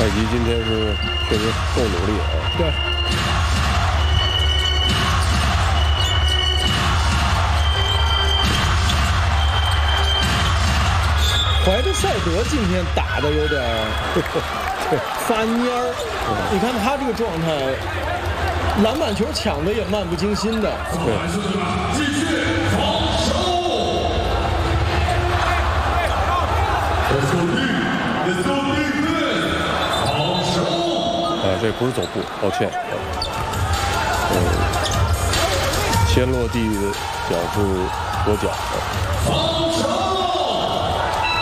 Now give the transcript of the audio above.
太极今天是确实够努力啊。 对。怀特塞德今天打的有点发蔫儿，你看他这个状态，篮板球抢的也漫不经心的。 对。 继续防守。防守。 这不是走步，抱歉。先落地表示左脚。 防守。